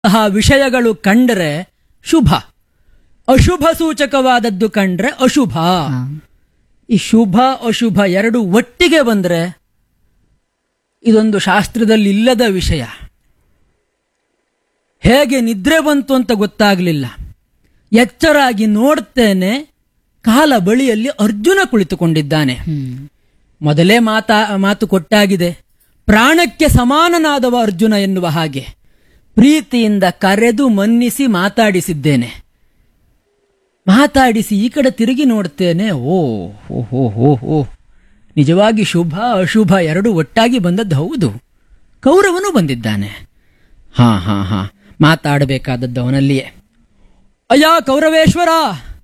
ವಿಷಯಗಳು ಕಂಡ್ರೆ ಶುಭ, ಅಶುಭ ಸೂಚಕವಾದದ್ದು ಕಂಡ್ರೆ ಅಶುಭ. ಈ ಶುಭ ಅಶುಭ ಎರಡು ಒಟ್ಟಿಗೆ ಬಂದ್ರೆ ಇದೊಂದು ಶಾಸ್ತ್ರದಲ್ಲಿ ಇಲ್ಲದ ವಿಷಯ. ಹೇಗೆ ನಿದ್ರೆ ಬಂತು ಅಂತ ಗೊತ್ತಾಗಲಿಲ್ಲ. ಎಚ್ಚರಾಗಿ ನೋಡ್ತೇನೆ, ಕಾಲ ಬಳಿಯಲ್ಲಿ ಅರ್ಜುನ ಕುಳಿತುಕೊಂಡಿದ್ದಾನೆ. ಮೊದಲೇ ಮಾತು ಕೊಟ್ಟಾಗಿದೆ, ಪ್ರಾಣಕ್ಕೆ ಸಮಾನನಾದವ ಅರ್ಜುನ ಎನ್ನುವ ಹಾಗೆ ಪ್ರೀತಿಯಿಂದ ಕರೆದು ಮನ್ನಿಸಿ ಮಾತಾಡಿಸಿದ್ದೇನೆ. ಮಾತಾಡಿಸಿ ಈ ಕಡೆ ತಿರುಗಿ ನೋಡ್ತೇನೆ, ಓ ಹೋ ಹೋ ಹೋ, ನಿಜವಾಗಿ ಶುಭ ಅಶುಭ ಎರಡು ಒಟ್ಟಾಗಿ ಬಂದದ್ದು ಹೌದು. ಕೌರವನು ಬಂದಿದ್ದಾನೆ. ಹಾ ಹಾ ಹಾ, ಮಾತಾಡಬೇಕಾದದ್ದು ಅವನಲ್ಲಿಯೇ. ಅಯ್ಯ ಕೌರವೇಶ್ವರ.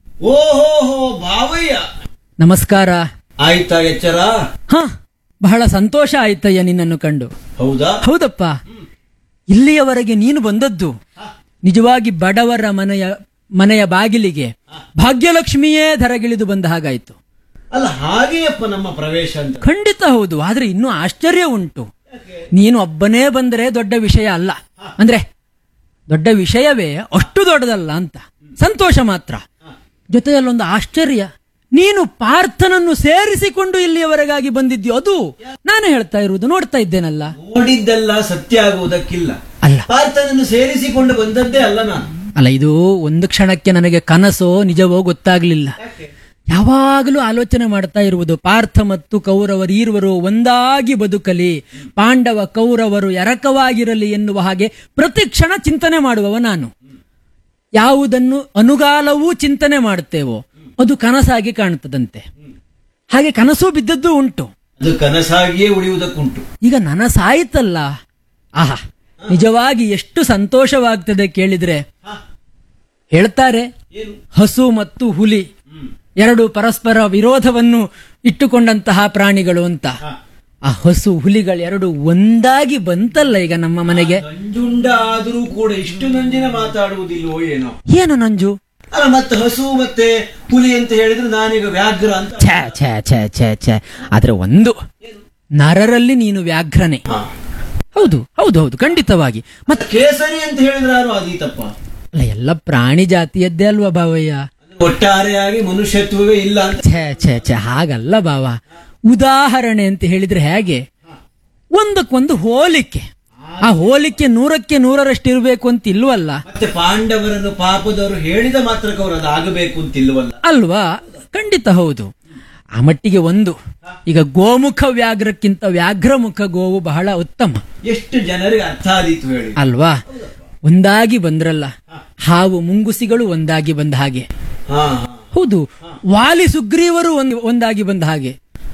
ಓಹೋ ಭಾವಯ್ಯ, ನಮಸ್ಕಾರ. ಆಯ್ತಾ ಎಚ್ಚರ? ಹಾ, ಬಹಳ ಸಂತೋಷ ಆಯ್ತಯ್ಯ ನಿನ್ನನ್ನು ಕಂಡು. ಹೌದಾ? ಹೌದಪ್ಪ. ಇಲ್ಲಿಯವರೆಗೆ ನೀನು ಬಂದದ್ದು ನಿಜವಾಗಿ ಬಡವರ ಮನೆಯ ಬಾಗಿಲಿಗೆ ಭಾಗ್ಯಲಕ್ಷ್ಮಿಯೇ ಧರಗಿಳಿದು ಬಂದ ಹಾಗಾಯ್ತು. ಅಲ್ಲ ಹಾಗೆಯಪ್ಪ ನಮ್ಮ ಪ್ರವೇಶ ಅಂತ. ಖಂಡಿತ ಹೌದು. ಆದ್ರೆ ಇನ್ನೂ ಆಶ್ಚರ್ಯ ಉಂಟು. ನೀನು ಒಬ್ಬನೇ ಬಂದರೆ ದೊಡ್ಡ ವಿಷಯ ಅಲ್ಲ, ಅಂದ್ರೆ ದೊಡ್ಡ ವಿಷಯವೇ ಅಷ್ಟು ದೊಡ್ಡದಲ್ಲ ಅಂತ ಸಂತೋಷ ಮಾತ್ರ. ಜೊತೆಯಲ್ಲೊಂದು ಆಶ್ಚರ್ಯ, ನೀನು ಪಾರ್ಥನನ್ನು ಸೇರಿಸಿಕೊಂಡು ಇಲ್ಲಿಯವರೆಗಾಗಿ ಬಂದಿದ್ಯೋ. ಅದು ನಾನೇ ಹೇಳ್ತಾ ಇರುವುದು, ನೋಡ್ತಾ ಇದ್ದೇನಲ್ಲ. ನೋಡಿದ್ದೆಲ್ಲ ಸತ್ಯ ಆಗುವುದಕ್ಕಿಲ್ಲ. ಅಲ್ಲ, ಪಾರ್ಥನನ್ನು ಸೇರಿಸಿಕೊಂಡು ಬಂದದ್ದೇ ಅಲ್ಲ ನಾನು. ಅಲ್ಲ, ಇದು ಒಂದು ಕ್ಷಣಕ್ಕೆ ನನಗೆ ಕನಸೋ ನಿಜವೋ ಗೊತ್ತಾಗ್ಲಿಲ್ಲ. ಯಾವಾಗಲೂ ಆಲೋಚನೆ ಮಾಡ್ತಾ ಇರುವುದು, ಪಾರ್ಥ ಮತ್ತು ಕೌರವರು ಈರ್ವರು ಒಂದಾಗಿ ಬದುಕಲಿ, ಪಾಂಡವ ಕೌರವರು ಎರಕವಾಗಿರಲಿ ಎನ್ನುವ ಹಾಗೆ ಪ್ರತಿ ಕ್ಷಣ ಚಿಂತನೆ ಮಾಡುವವ ನಾನು. ಯಾವುದನ್ನು ಅನುಗಾಲವೂ ಚಿಂತನೆ ಮಾಡುತ್ತೇವೋ ಅದು ಕನಸಾಗಿ ಕಾಣುತ್ತದಂತೆ. ಹಾಗೆ ಕನಸು ಬಿದ್ದದ್ದು ಉಂಟು, ಅದು ಕನಸಾಗಿಯೇ ಉಳಿಯುವುದಕ್ಕುಂಟು. ಈಗ ನನಸಾಯ್ತಲ್ಲ. ಆಹಾ, ನಿಜವಾಗಿ ಎಷ್ಟು ಸಂತೋಷವಾಗ್ತದೆ ಕೇಳಿದ್ರೆ. ಹೇಳ್ತಾರೆ, ಹಸು ಮತ್ತು ಹುಲಿ ಎರಡು ಪರಸ್ಪರ ವಿರೋಧವನ್ನು ಇಟ್ಟುಕೊಂಡಂತಹ ಪ್ರಾಣಿಗಳು ಅಂತ. ಆ ಹಸು ಹುಲಿಗಳೆರಡು ಒಂದಾಗಿ ಬಂತಲ್ಲ ಈಗ ನಮ್ಮ ಮನೆಗೆ. ನಂಜುಂಡ ಆದರೂ ಕೂಡ ಇಷ್ಟು ನಂಜಿನ ಮಾತಾಡುವುದಿಲ್ವೋ ಏನೋ. ಏನು ನಂಜು? ಅಲ್ಲ, ಮತ್ತೆ ಹಸು ಮತ್ತೆ ಹುಲಿ ಅಂತ ಹೇಳಿದ್ರೆ ನಾನೀಗ ವ್ಯಾಘ್ರ ಅಂತ. ಛೇ ಛೇ ಛೇ ಛೇ ಛೇ. ಆದ್ರೆ ಒಂದು, ನರರಲ್ಲಿ ನೀನು ವ್ಯಾಘ್ರನೇ. ಹೌದು ಹೌದು ಹೌದು, ಖಂಡಿತವಾಗಿ. ಮತ್ತೆ ಕೇಸರಿ ಅಂತ ಹೇಳಿದ್ರೆ ಯಾರು ಅದೀತಪ್ಪ. ಅಲ್ಲ, ಎಲ್ಲ ಪ್ರಾಣಿ ಜಾತಿಯದ್ದೇ ಅಲ್ವಾ ಭಾವಯ್ಯ. ಒಟ್ಟಾರೆಯಾಗಿ ಮನುಷ್ಯತ್ವವೇ ಇಲ್ಲ ಅಂತ. ಛೇ ಛೇ ಛೇ, ಹಾಗಲ್ಲ ಭಾವ. ಉದಾಹರಣೆ ಅಂತ ಹೇಳಿದ್ರೆ ಹೇಗೆ, ಒಂದಕ್ಕೊಂದು ಹೋಲಿಕೆ. ಆ ಹೋಲಿಕೆ 100ಕ್ಕೆ 100ರಷ್ಟು ಇರಬೇಕು ಅಂತ ಇಲ್ವಲ್ಲ. ಮತ್ತೆ ಪಾಂಡವರನ್ನು ಪಾಪದವರು ಹೇಳಿದ ಮಾತ್ರಕ್ಕೆ ಅವರು ಅದು ಆಗಬೇಕು ಅಂತ ಇಲ್ವಲ್ಲ ಅಲ್ವಾ? ಖಂಡಿತ ಹೌದು. ಆ ಮಟ್ಟಿಗೆ ಒಂದು, ಈಗ ಗೋಮುಖ ವ್ಯಾಘ್ರಕ್ಕಿಂತ ವ್ಯಾಘ್ರಮುಖ ಗೋವು ಬಹಳ ಉತ್ತಮ. ಎಷ್ಟು ಜನರಿಗೆ ಅರ್ಥ ಆದೀತು ಹೇಳಿ ಅಲ್ವಾ? ಒಂದಾಗಿ ಬಂದ್ರಲ್ಲ, ಹಾವು ಮುಂಗುಸಿಗಳು ಒಂದಾಗಿ ಬಂದ ಹಾಗೆ. ಹೌದು, ವಾಲಿ ಸುಗ್ರೀವರು ಒಂದಾಗಿ ಬಂದ ಹಾಗೆ.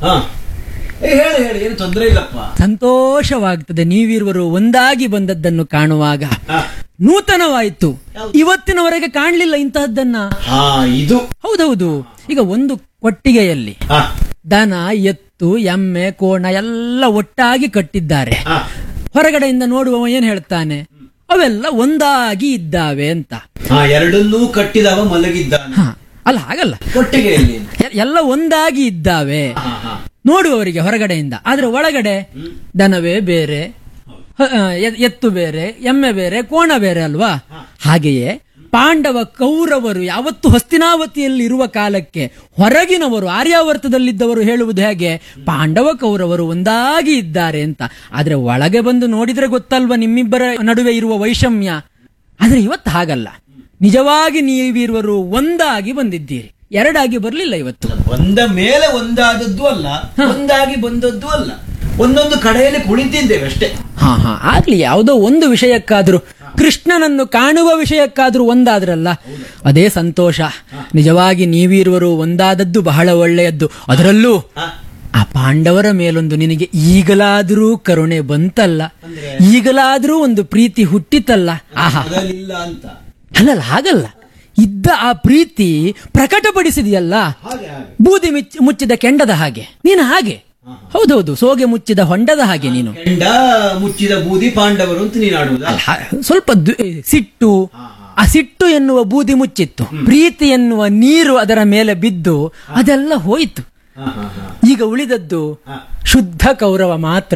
ಹೇಳಿ ಹೇಳಿ, ಏನು ತೊಂದರೆ ಇಲ್ಲಪ್ಪ. ಸಂತೋಷವಾಗ್ತದೆ ನೀವಿರುವರು ಒಂದಾಗಿ ಬಂದದ್ದನ್ನು ಕಾಣುವಾಗ. ನೂತನವಾಯಿತು, ಇವತ್ತಿನವರೆಗೆ ಕಾಣಲಿಲ್ಲ ಇಂತಹದ್ದನ್ನ. ಇದು ಹೌದೌದು. ಈಗ ಒಂದು ಕೊಟ್ಟಿಗೆಯಲ್ಲಿ ದನ, ಎತ್ತು, ಎಮ್ಮೆ, ಕೋಣ ಎಲ್ಲ ಒಟ್ಟಾಗಿ ಕಟ್ಟಿದ್ದಾರೆ. ಹೊರಗಡೆಯಿಂದ ನೋಡುವವ ಏನ್ ಹೇಳ್ತಾನೆ, ಅವೆಲ್ಲ ಒಂದಾಗಿ ಇದ್ದಾವೆ ಅಂತ. ಎರಡನ್ನೂ ಕಟ್ಟಿದವ ಮಲಗಿದ್ದಾನೆ. ಅಲ್ಲ, ಹಾಗಲ್ಲ, ಕೊಟ್ಟಿಗೆಯಲ್ಲಿ ಎಲ್ಲ ಒಂದಾಗಿ ಇದ್ದಾವೆ ನೋಡುವವರಿಗೆ ಹೊರಗಡೆಯಿಂದ. ಆದ್ರೆ ಒಳಗಡೆ ದನವೇ ಬೇರೆ, ಎತ್ತು ಬೇರೆ, ಎಮ್ಮೆ ಬೇರೆ, ಕೋಣ ಬೇರೆ ಅಲ್ವಾ? ಹಾಗೆಯೇ ಪಾಂಡವ ಕೌರವರು ಯಾವತ್ತು ಹಸ್ತಿನಾವತಿಯಲ್ಲಿ ಇರುವ ಕಾಲಕ್ಕೆ ಹೊರಗಿನವರು ಆರ್ಯಾವರ್ತದಲ್ಲಿದ್ದವರು ಹೇಳುವುದು ಹೇಗೆ, ಪಾಂಡವ ಕೌರವರು ಒಂದಾಗಿ ಇದ್ದಾರೆ ಅಂತ. ಆದ್ರೆ ಒಳಗೆ ಬಂದು ನೋಡಿದ್ರೆ ಗೊತ್ತಲ್ವ ನಿಮ್ಮಿಬ್ಬರ ನಡುವೆ ಇರುವ ವೈಷಮ್ಯ. ಆದ್ರೆ ಇವತ್ತು ಹಾಗಲ್ಲ. ನಿಜವಾಗಿ ನೀವಿರುವರು ಒಂದಾಗಿ ಬಂದಿದ್ದೀರಿ, ಎರಡಾಗಿ ಬರಲಿಲ್ಲ ಇವತ್ತು. ಒಂದ ಮೇಲೆ ಒಂದಾದದ್ದು ಅಲ್ಲ, ಒಂದಾಗಿ ಬಂದದ್ದು ಅಲ್ಲ, ಒಂದೊಂದು ಕಡೆಯಲ್ಲಿ ಕುಳಿತಿದ್ದೇವೆ ಅಷ್ಟೇ. ಆಗ್ಲಿ, ಯಾವುದೋ ಒಂದು ವಿಷಯಕ್ಕಾದ್ರೂ, ಕೃಷ್ಣನನ್ನು ಕಾಣುವ ವಿಷಯಕ್ಕಾದ್ರೂ ಒಂದಾದ್ರಲ್ಲ, ಅದೇ ಸಂತೋಷ. ನಿಜವಾಗಿ ನೀವಿರುವರು ಒಂದಾದದ್ದು ಬಹಳ ಒಳ್ಳೆಯದ್ದು. ಅದರಲ್ಲೂ ಆ ಪಾಂಡವರ ಮೇಲೊಂದು ನಿನಗೆ ಈಗಲಾದರೂ ಕರುಣೆ ಬಂತಲ್ಲ, ಈಗಲಾದರೂ ಒಂದು ಪ್ರೀತಿ ಹುಟ್ಟಿತಲ್ಲ. ಆಹಾ, ಅಂತ ಅಲ್ಲಲ್ಲ, ಹಾಗಲ್ಲ, ಇದ್ದ ಆ ಪ್ರೀತಿ ಪ್ರಕಟಪಡಿಸಿದೆಯಲ್ಲ, ಬೂದಿ ಮುಚ್ಚಿದ ಕೆಂಡದ ಹಾಗೆ ನೀನು. ಹಾಗೆ ಹೌದೌದು, ಸೋಗೆ ಮುಚ್ಚಿದ ಹೊಂಡದ ಹಾಗೆ ನೀನು. ಕೆಂಡ ಮುಚ್ಚಿದ ಬೂದಿ ಪಾಂಡವರು ಅಂತ ನೀನು ಆಡುವುದು. ಸ್ವಲ್ಪ ಸಿಟ್ಟು, ಆ ಸಿಟ್ಟು ಎನ್ನುವ ಬೂದಿ ಮುಚ್ಚಿತ್ತು, ಪ್ರೀತಿ ಎನ್ನುವ ನೀರು ಅದರ ಮೇಲೆ ಬಿದ್ದು ಅದೆಲ್ಲ ಹೋಯಿತು. ಈಗ ಉಳಿದದ್ದು ಶುದ್ಧ ಕೌರವ ಮಾತ್ರ.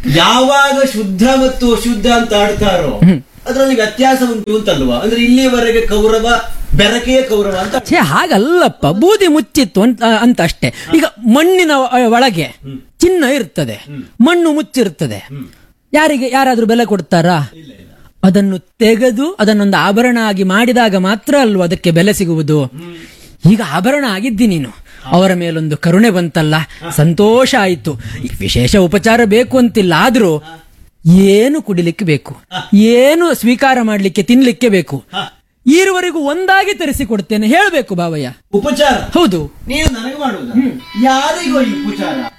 ಯಾವಾಗ ಶುದ್ಧ ಮತ್ತು ಅಶುದ್ಧ ಅಂತ ಆಡ್ತಾರೋ ಅದರಲ್ಲಿ ವ್ಯತ್ಯಾಸ ಉಂಟು ಅಂತಲ್ವಾ? ಅಂದ್ರೆ ಇಲ್ಲಿಯವರೆಗೆ ಕೌರವ ಬೆರಕೆಯ ಕೌರವ ಅಂತ. ಛೇ, ಹಾಗಲ್ಲಪ್ಪ, ಬೂದಿ ಮುಚ್ಚಿತ್ತು ಅಂತ ಅಷ್ಟೇ. ಈಗ ಮಣ್ಣಿನ ಒಳಗೆ ಚಿನ್ನ ಇರ್ತದೆ, ಮಣ್ಣು ಮುಚ್ಚಿರ್ತದೆ, ಯಾರಾದ್ರೂ ಬೆಲೆ ಕೊಡ್ತಾರಾ? ಅದನ್ನು ತೆಗೆದು ಅದನ್ನೊಂದು ಆಭರಣ ಆಗಿ ಮಾಡಿದಾಗ ಮಾತ್ರ ಅಲ್ವಾ ಅದಕ್ಕೆ ಬೆಲೆ ಸಿಗುವುದು. ಈಗ ಆಭರಣ ಆಗಿದ್ದಿ ನೀನು, ಅವರ ಮೇಲೊಂದು ಕರುಣೆ ಬಂತಲ್ಲ, ಸಂತೋಷ ಆಯಿತು. ವಿಶೇಷ ಉಪಚಾರ ಬೇಕು ಅಂತಿಲ್ಲ, ಆದ್ರೂ ಏನು ಕುಡಿಲಿಕ್ಕೆ ಬೇಕು, ಏನು ಸ್ವೀಕಾರ ಮಾಡ್ಲಿಕ್ಕೆ ತಿನ್ಲಿಕ್ಕೆ ಬೇಕು, ಈರುವರೆಗೂ ಒಂದಾಗಿ ತರಿಸಿಕೊಡ್ತೇನೆ ಹೇಳ್ಬೇಕು ಬಾವಯ್ಯ. ಉಪಚಾರ ಹೌದು. ನೀವು ನನಗೆ ಮಾಡುವುದ? ಯಾರಿಗೋ ಈ ಉಪಚಾರ?